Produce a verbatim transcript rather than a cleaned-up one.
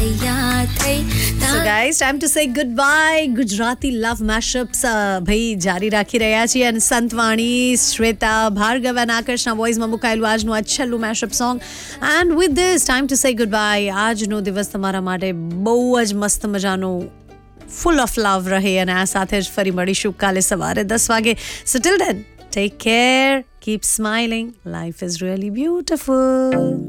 So guys, time to say goodbye. Gujarati love mashups ભાઈ જારી રાખી રહ્યા છીએ અને સંતવાણી, શ્વેતા, ભાર્ગવ and આકર્ષના વોઇસમાં મુકાયેલું આજનું આ છેલ્લું mashup song. And with this, time to say goodbye. આજનો દિવસ તમારા માટે બહુ જ મસ્ત મજાનો full of love રહે અને આ સાથે જ ફરી મળીશું કાલે સવારે દસ વાગે. So till then, take care, keep smiling. Life is really beautiful.